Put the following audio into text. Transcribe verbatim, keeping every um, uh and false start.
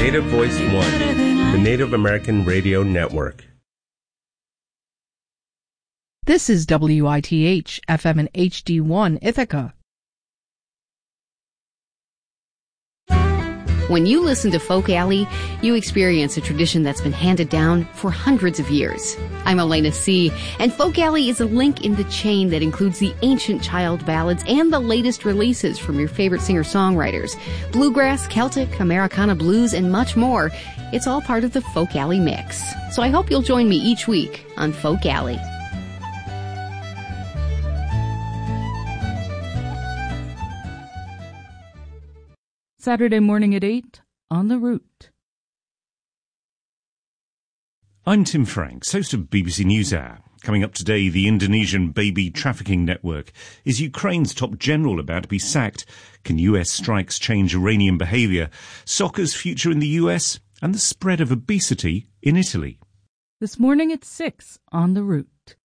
Native Voice One, the Native American Radio Network. This is W I T H, F M and H D one, Ithaca. When you listen to Folk Alley, you experience a tradition that's been handed down for hundreds of years. I'm Elena C., and Folk Alley is a link in the chain that includes the ancient child ballads and the latest releases from your favorite singer-songwriters. Bluegrass, Celtic, Americana blues, and much more. It's all part of the Folk Alley mix. So I hope you'll join me each week on Folk Alley. Saturday morning at eight, On the Route. I'm Tim Franks, host of B B C NewsHour. Coming up today, the Indonesian baby trafficking network. Is Ukraine's top general about to be sacked? Can U S strikes change Iranian behaviour? Soccer's future in the U S? And the spread of obesity in Italy. This morning at six, On the Route.